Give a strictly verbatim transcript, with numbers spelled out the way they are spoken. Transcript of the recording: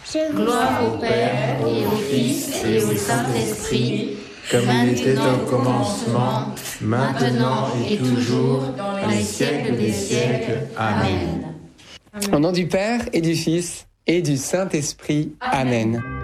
Gloire au Père et au Fils et au Saint-Esprit, comme il était au commencement, maintenant et toujours, dans les siècles des siècles. Amen. Au nom du Père et du Fils et du Saint-Esprit. Amen.